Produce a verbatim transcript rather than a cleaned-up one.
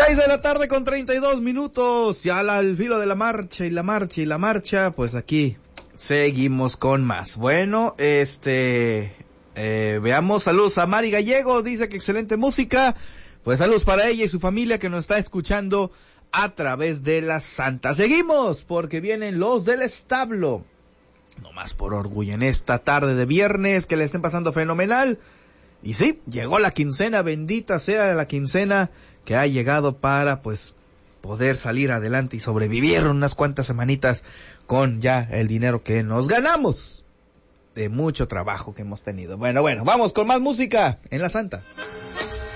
Seis de la tarde con treinta y dos minutos, ya al, al filo de la marcha y la marcha y la marcha, pues aquí seguimos con más. Bueno, este, eh, veamos, saludos a Mari Gallego, dice que excelente música, pues saludos para ella y su familia que nos está escuchando a través de la Santa. Seguimos, porque vienen los del establo, nomás por orgullo en esta tarde de viernes, que le estén pasando fenomenal. Y sí, llegó la quincena, bendita sea la quincena que ha llegado para pues poder salir adelante y sobrevivir unas cuantas semanitas con ya el dinero que nos ganamos de mucho trabajo que hemos tenido. Bueno, bueno, vamos con más música en la Santa.